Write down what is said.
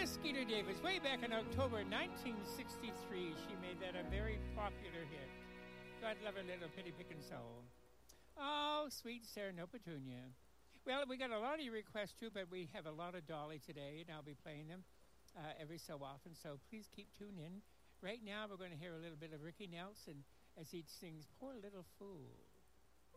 Miss Skeeter Davis, way back in October 1963, she made that a very popular hit. God love her little pity picking soul. Oh, sweet Sarah No Petunia. Well, we got a lot of your requests too, but we have a lot of Dolly today, and I'll be playing them every so often, so please keep tuning in. Right now, we're going to hear a little bit of Ricky Nelson as he sings Poor Little Fool.